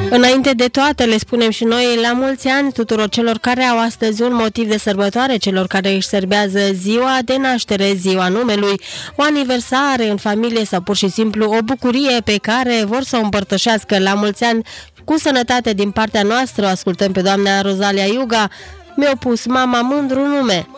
Înainte de toate, le spunem și noi la mulți ani tuturor celor care au astăzi un motiv de sărbătoare, celor care își serbează ziua de naștere, ziua numelui, o aniversare în familie sau pur și simplu o bucurie pe care vor să o împărtășească. La mulți ani, cu sănătate din partea noastră, o ascultăm pe doamna Rozalia Iuga. Mi-a pus mama mândru nume.